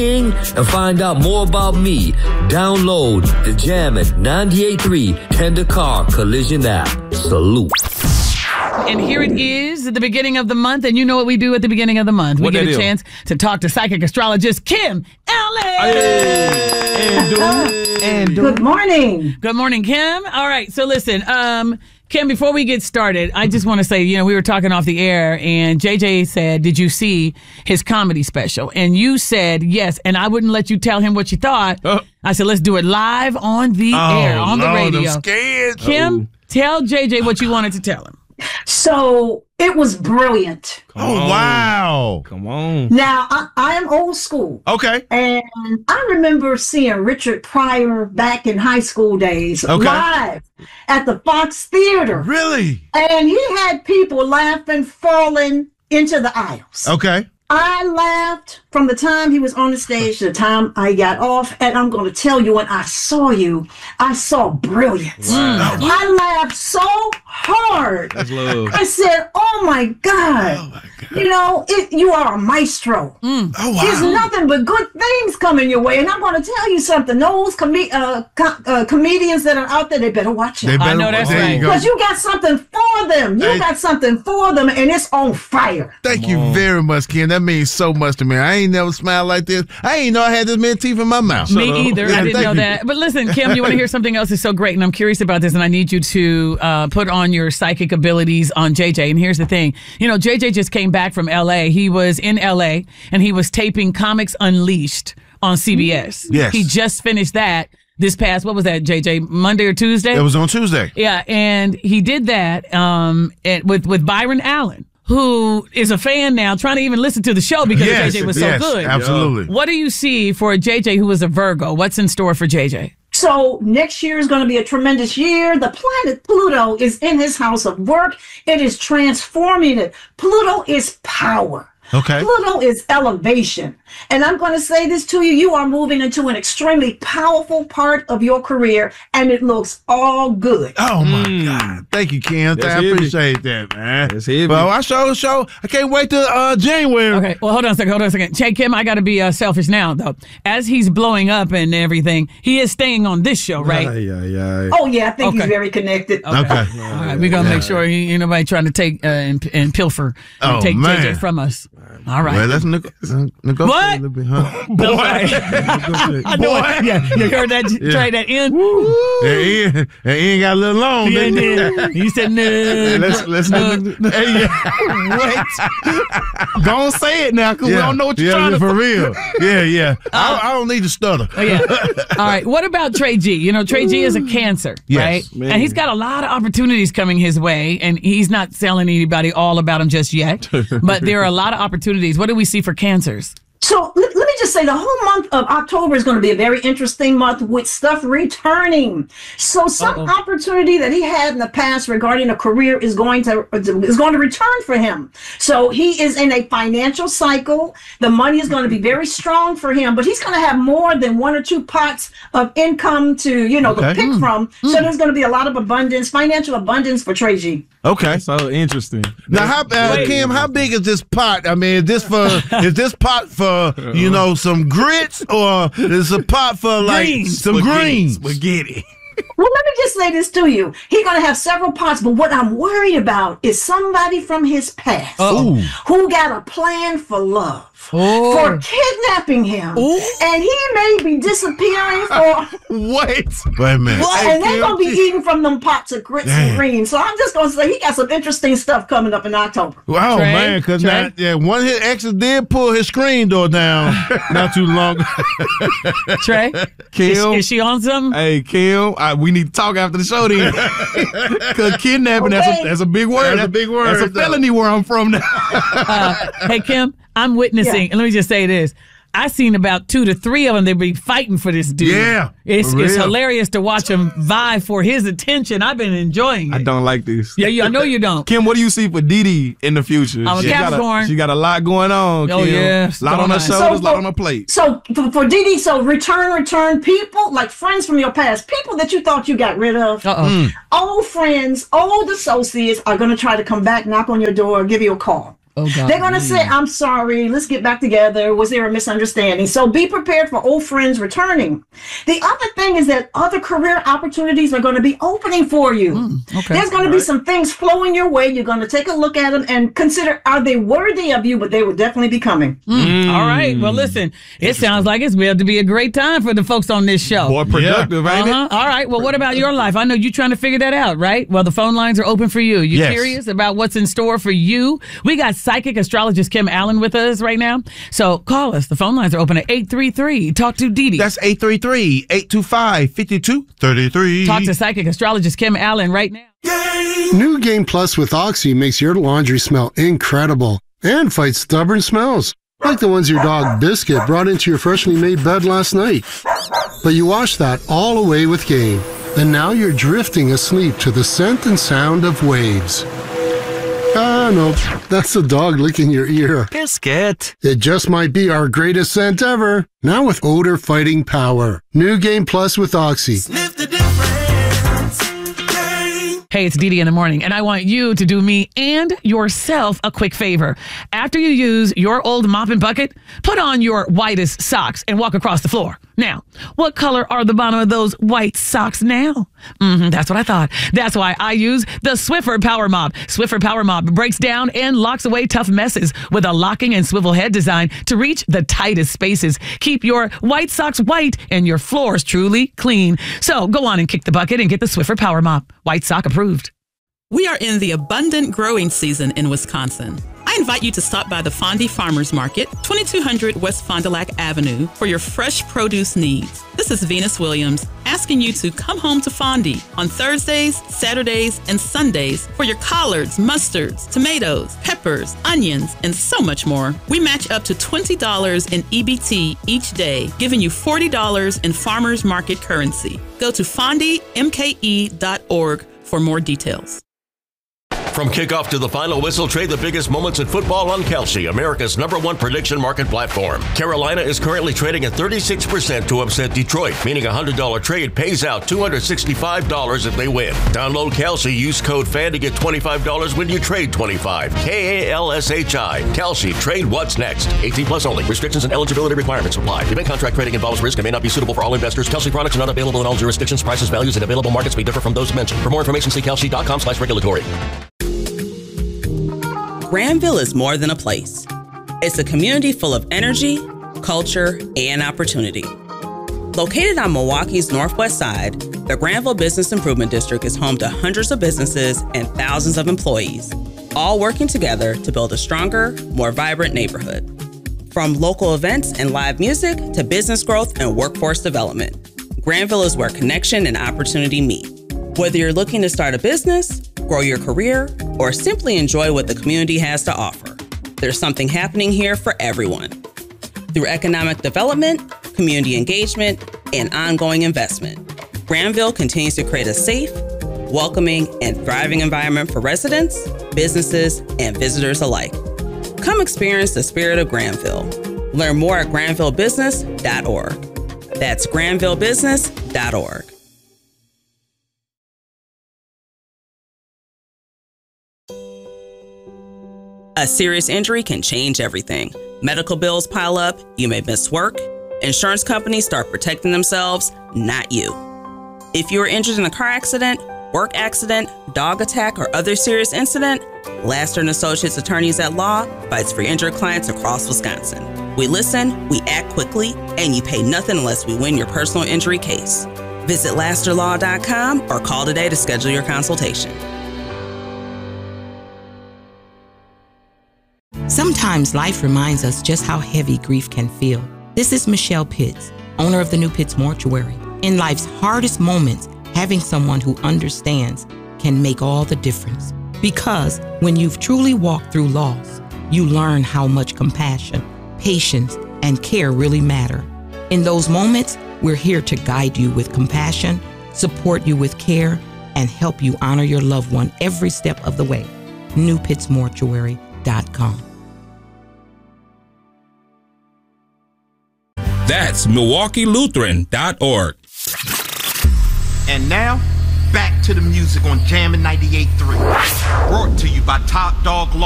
And find out more about me. Download the Jammin' 98.3 Tender Car Collision app. Salute. And here it is at the beginning of the month, and you know what we do at the beginning of the month. We get a chance to talk to psychic astrologist Kim Ellis. Good morning. Good morning, Kim. All right, so listen, Kim, before we get started, I just want to say, we were talking off the air, and JJ said, did you see his comedy special? And you said yes, and I wouldn't let you tell him what you thought. I said, let's do it live on the air, on the radio. I'm scared. Kim, tell JJ what you wanted to tell him. So it was brilliant. Wow. Come on. Now, I am old school. Okay. And I remember seeing Richard Pryor back in high school days live at the Fox Theater. Really? And he had people laughing, falling into the aisles. Okay. I laughed from the time he was on the stage to the time I got off. And I'm going to tell you, when I saw you, I saw brilliance. Wow. I laughed so hard. That's love. I said, oh my God. Oh, my God. You are a maestro. Oh, wow. There's nothing but good things coming your way. And I'm going to tell you something. Those comedians that are out there, they better watch it. I know that's right. Because you got something for them. You got something for them, and it's on fire. Thank you very much, Ken. That means so much to me. I ain't never smiled like this. I ain't know I had this many teeth in my mouth. Me either. I didn't know that. But listen, Kim, you want to hear something else that's so great, and I'm curious about this, and I need you to put on your psychic abilities on JJ. And here's the thing. JJ just came back from L.A. He was in L.A., and he was taping Comics Unleashed on CBS. Yes. He just finished that this past, what was that, JJ, Monday or Tuesday? It was on Tuesday. Yeah, and he did that with Byron Allen, who is a fan now, trying to even listen to the show because JJ was so good. Absolutely. What do you see for JJ, who is a Virgo? What's in store for JJ? So next year is going to be a tremendous year. The planet Pluto is in his house of work. It is transforming it. Pluto is power. Okay. Pluto is elevation. And I'm going to say this to you. You are moving into an extremely powerful part of your career, and it looks all good. Oh, my God. Thank you, Ken. I appreciate that, man. That's heavy. Well, I show. I can't wait till January. Okay, well, hold on a second. Che Kim, I got to be selfish now, though. As he's blowing up and everything, he is staying on this show, right? Oh, yeah, I think he's very connected. Okay. All right, we're going to make sure ain't nobody trying to take and pilfer and take JJ from us. All right. Well, let's negotiate a little bit, huh? Boy. I know it. Yeah, you heard that? Try that in. And Ian got a little long. He said, no. Let's Wait. Go on, say it now, because we don't know what you're trying to for real. Yeah. I don't need to stutter. Oh, yeah. All right. What about Trey G? Trey G is a Cancer, right? Man. And he's got a lot of opportunities coming his way, and he's not telling anybody all about them just yet. But there are a lot of opportunities. What do we see for Cancers? So let me just say the whole month of October is going to be a very interesting month with stuff returning. So some opportunity that he had in the past regarding a career is going to return for him. So he is in a financial cycle. The money is going to be very strong for him, but he's going to have more than one or two pots of income to to pick from. So there's going to be a lot of abundance, financial abundance for Trey G. Okay. So interesting. Now, Kim, how big is this pot? I mean, is this pot for some grits, or is a pot for some greens? Spaghetti. Well, let me just say this to you. He's going to have several pots, but what I'm worried about is somebody from his past who got a plan for love, for kidnapping him, and he may be disappearing for... Wait a minute. And they're going to be eating from them pots of grits and greens. So I'm just going to say he got some interesting stuff coming up in October. Wow, man, because one of his exes did pull his screen door down not too long ago. Trey, Kim, is she on something? Hey, Kim, we need to talk after the show then. Because kidnapping, that's a big word. That's a big word. That's a felony where I'm from now. Hey, Kim, I'm witnessing, and let me just say this. I seen about 2 to 3 of them. They be fighting for this dude. Yeah, it's hilarious to watch him vie for his attention. I've been enjoying it. I don't like this. Yeah, I know you don't. Kim, what do you see for Didi in the future? I'm a Capricorn. She got a lot going on. Oh, Kim. yeah. A lot on her shoulders, a lot on her plate. So for Didi, return people, like friends from your past, people that you thought you got rid of. Old friends, old associates are going to try to come back, knock on your door, give you a call. Oh, God. They're going to say, I'm sorry, let's get back together. Was there a misunderstanding? So be prepared for old friends returning. The other thing is that other career opportunities are going to be opening for you. Okay. There's going to be some things flowing your way. You're going to take a look at them and consider, are they worthy of you? But they will definitely be coming. All right. Well, listen, it sounds like it's going to be a great time for the folks on this show. Boy, productive, ain't it? All right. Well, what about your life? I know you're trying to figure that out, right? Well, the phone lines are open for you. You Yes. curious about what's in store for you? We got psychic astrologist Kim Allen with us right now. So call us. The phone lines are open at 833. Talk to Dee Dee. That's 833-825-5233. Talk to psychic astrologist Kim Allen right now. New Game Plus with Oxy makes your laundry smell incredible and fights stubborn smells, like the ones your dog Biscuit brought into your freshly made bed last night. But you wash that all away with Game, and now you're drifting asleep to the scent and sound of waves. Ah, no, that's the dog licking your ear. Biscuit. It just might be our greatest scent ever, now with odor fighting power. New Game Plus with Oxy. Sniff the difference. Hey, it's Dee Dee in the morning, and I want you to do me and yourself a quick favor. After you use your old mop and bucket, put on your whitest socks and walk across the floor. Now, what color are the bottom of those white socks now? That's what I thought. That's why I use the Swiffer Power Mop. Swiffer Power Mop breaks down and locks away tough messes with a locking and swivel head design to reach the tightest spaces. Keep your white socks white and your floors truly clean. So go on and kick the bucket and get the Swiffer Power Mop. White sock approved. We are in the abundant growing season in Wisconsin. I invite you to stop by the Fondy Farmers Market, 2200 West Fond du Lac Avenue, for your fresh produce needs. This is Venus Williams asking you to come home to Fondy on Thursdays, Saturdays, and Sundays for your collards, mustards, tomatoes, peppers, onions, and so much more. We match up to $20 in EBT each day, giving you $40 in farmers market currency. Go to fondymke.org for more details. From kickoff to the final whistle, trade the biggest moments in football on Kalshi, America's #1 prediction market platform. Carolina is currently trading at 36% to upset Detroit, meaning a $100 trade pays out $265 if they win. Download Kalshi, use code FAN to get $25 when you trade $25. KALSHI. Kalshi, trade what's next. 18 plus only. Restrictions and eligibility requirements apply. Event contract trading involves risk and may not be suitable for all investors. Kalshi products are not available in all jurisdictions. Prices, values, and available markets may differ from those mentioned. For more information, see kalshi.com/regulatory. Granville is more than a place. It's a community full of energy, culture, and opportunity. Located on Milwaukee's northwest side, the Granville Business Improvement District is home to hundreds of businesses and thousands of employees, all working together to build a stronger, more vibrant neighborhood. From local events and live music to business growth and workforce development, Granville is where connection and opportunity meet. Whether you're looking to start a business, grow your career, or simply enjoy what the community has to offer, there's something happening here for everyone. Through economic development, community engagement, and ongoing investment, Granville continues to create a safe, welcoming, and thriving environment for residents, businesses, and visitors alike. Come experience the spirit of Granville. Learn more at granvillebusiness.org. That's granvillebusiness.org. A serious injury can change everything. Medical bills pile up, you may miss work. Insurance companies start protecting themselves, not you. If you are injured in a car accident, work accident, dog attack, or other serious incident, Laster & Associates Attorneys at Law fights for injured clients across Wisconsin. We listen, we act quickly, and you pay nothing unless we win your personal injury case. Visit lasterlaw.com or call today to schedule your consultation. Sometimes life reminds us just how heavy grief can feel. This is Michelle Pitts, owner of the New Pitts Mortuary. In life's hardest moments, having someone who understands can make all the difference. Because when you've truly walked through loss, you learn how much compassion, patience, and care really matter. In those moments, we're here to guide you with compassion, support you with care, and help you honor your loved one every step of the way. NewPittsMortuary.com. That's MilwaukeeLutheran.org. And now, back to the music on Jammin' 98.3. Brought to you by Top Dog Law.